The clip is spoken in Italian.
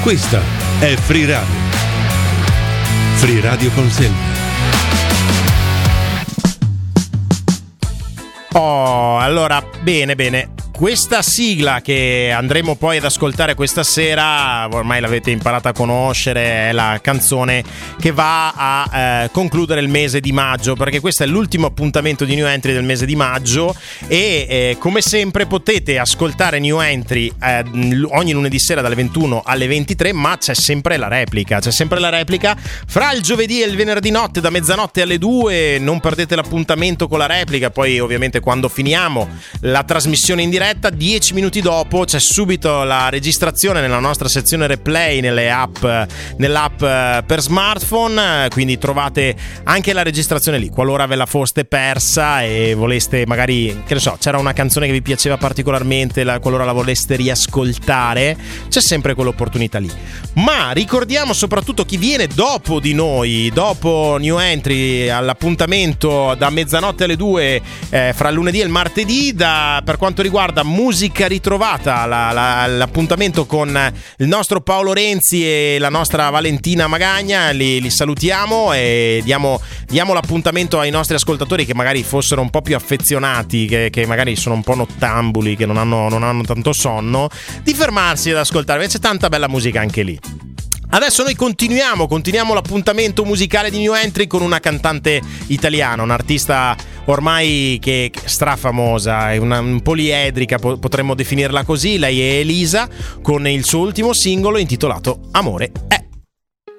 Questa è Free Radio. Free Radio consente. Oh, allora, bene. Questa sigla che andremo poi ad ascoltare questa sera, ormai l'avete imparata a conoscere, è la canzone che va a concludere il mese di maggio, perché questo è l'ultimo appuntamento di New Entry del mese di maggio e come sempre potete ascoltare New Entry ogni lunedì sera dalle 21 alle 23, ma c'è sempre la replica fra il giovedì e il venerdì notte da mezzanotte alle 2. Non perdete l'appuntamento con la replica. Poi ovviamente quando finiamo la trasmissione in diretta, 10 minuti dopo c'è subito la registrazione nella nostra sezione replay nell'app per smartphone, quindi trovate anche la registrazione lì qualora ve la foste persa e voleste magari, che ne so, c'era una canzone che vi piaceva particolarmente, qualora la voleste riascoltare, c'è sempre quell'opportunità lì. Ma ricordiamo soprattutto chi viene dopo di noi, dopo New Entry, all'appuntamento da mezzanotte alle 2 fra il lunedì e il martedì. Per quanto riguarda musica ritrovata, l'appuntamento con il nostro Paolo Renzi e la nostra Valentina Magagna, li salutiamo e diamo l'appuntamento ai nostri ascoltatori che magari fossero un po' più affezionati, che magari sono un po' nottambuli, che non hanno tanto sonno, di fermarsi ad ascoltare. C'è tanta bella musica anche lì. Adesso noi continuiamo l'appuntamento musicale di New Entry con una cantante italiana, un'artista ormai che è strafamosa, è un poliedrica, potremmo definirla così. Lei è Elisa, con il suo ultimo singolo intitolato Amore è.